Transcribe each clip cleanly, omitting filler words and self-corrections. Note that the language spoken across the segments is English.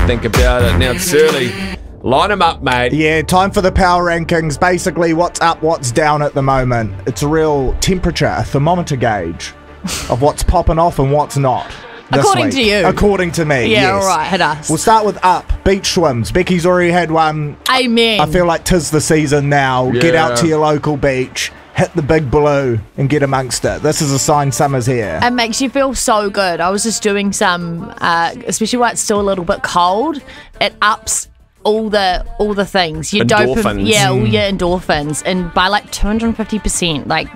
think about it. Now, Surly, line them up, mate. Yeah, time for the power rankings. Basically, what's up, what's down at the moment. It's a real temperature, a thermometer gauge of what's popping off and what's not. According to you. According to me, Yeah, yes. all right, hit us. We'll start with up. Beach swims. Becky's already had one. Amen. I feel like 'tis the season now. Get out to your local beach, hit the big blue, and get amongst it. This is a sign summer's here. It makes you feel so good. I was just doing some, especially when it's still a little bit cold, it ups all the things. Your Endorphins. all your endorphins, and by like 250%. Like,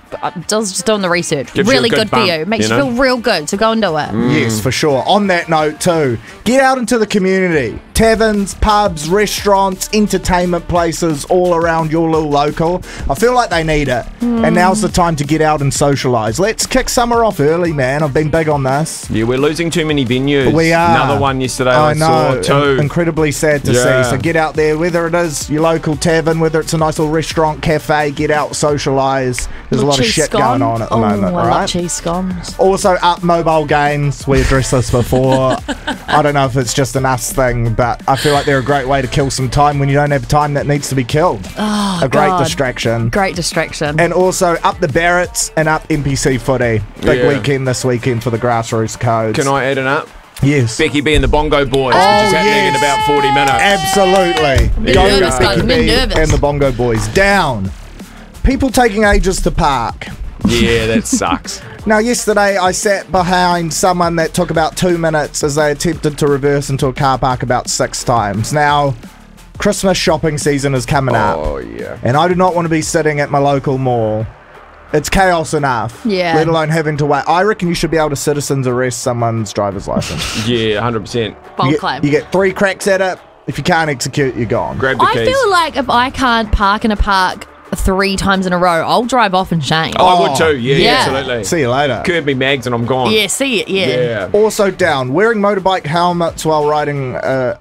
just doing the research. Gives you a really good good for bump, you. Makes you you know? feel real good. So go and do it. Yes, for sure. On that note, too, get out into the community. Taverns, pubs, restaurants, entertainment places all around your little local. I feel like they need it. And now's the time to get out and socialise. Let's kick summer off early, man. I've been big on this. Yeah, we're losing too many venues. We are. Another one yesterday I know. saw too. Incredibly sad to Yeah. see. So get out there, whether it is your local tavern, whether it's a nice little restaurant, cafe, get out, socialise. There's a lot of Cheese shit scone. going on at the moment, I love right? cheese scones. Also up mobile games. We addressed this before. I don't know if it's just an us thing, but I feel like they're a great way to kill some time when you don't have time that needs to be killed. Oh, A great God. distraction. Great distraction. And also up the Barretts and up NPC footy. Big Yeah. weekend this weekend for the Grassroots Codes. Can I add it up? Yes. Becky B and the Bongo Boys, which is happening in about 40 minutes. Absolutely. Bit Go nervous, Becky guys, bit B nervous. and the Bongo Boys. Down. People taking ages to park. Yeah, that sucks. Now, yesterday I sat behind someone that took about 2 minutes as they attempted to reverse into a car park about 6 times. Now, Christmas shopping season is coming up. Oh, yeah. And I do not want to be sitting at my local mall. It's chaos enough. Yeah. Let alone having to wait. I reckon you should be able to citizens arrest someone's driver's license. Yeah, 100%. Bold you, claim. you get 3 cracks at it. If you can't execute, you're gone. Grab the I keys. feel like if I can't park in a park 3 times in a row, I'll drive off in shame. Oh, I would too. Yeah, Yeah. absolutely. See you later. Curb me mags and I'm gone. Yeah, see it, yeah. Yeah. Also down, wearing motorbike helmets while riding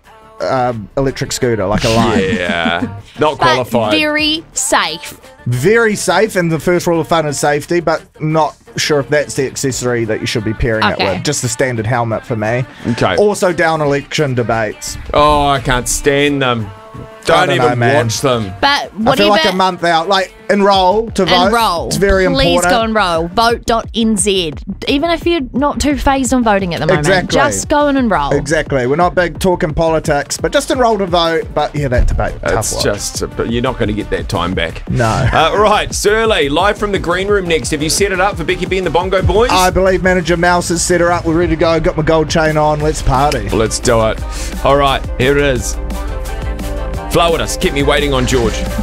electric scooter like a Lime. Yeah. Not But qualified. very safe. Very safe, and the first rule of fun is safety, but not sure if that's the accessory that you should be pairing it Okay. with. Just the standard helmet for me. Okay. Also down election debates. Oh, I can't stand them. Don't don't even know, man. watch them. But I feel whatever. like a month out. Like, enroll to vote. Enroll. It's very Please important. go enroll. Vote.nz. Even if you're not too phased on voting at the moment, Exactly. just go and enroll. Exactly. We're not big talking politics, but just enroll to vote. But yeah, that debate. Tough It's one. just, but you're not going to get that time back. No. Right, Surly, live from the green room next. Have you set it up for Becky B and the Bongo Boys? I believe Manager Mouse has set her up. We're ready to go. Got my gold chain on. Let's party. Well, let's do it. All right, here it is. Flow at us. Keep me waiting on George.